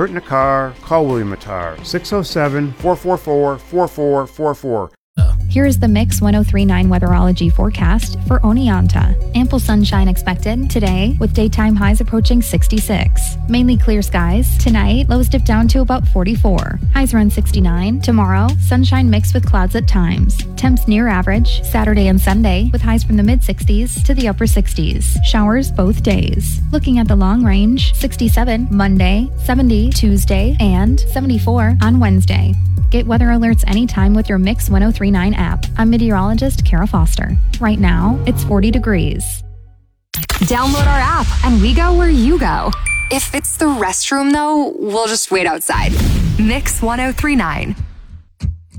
hurt in a car, call William Attar, 607-444-4444. Here is the Mix 1039 weatherology forecast for Oneonta. Ample sunshine expected today with daytime highs approaching 66. Mainly clear skies. Tonight, lows dip down to about 44. Highs around 69. Tomorrow, sunshine mixed with clouds at times. Temps near average Saturday and Sunday with highs from the mid-60s to the upper 60s. Showers both days. Looking at the long range, 67 Monday, 70 Tuesday, and 74 on Wednesday. Get weather alerts anytime with your Mix 1039 app. I'm meteorologist Kara Foster. Right now, it's 40 degrees. Download our app and we go where you go. If it's the restroom, though, we'll just wait outside. Mix 1039.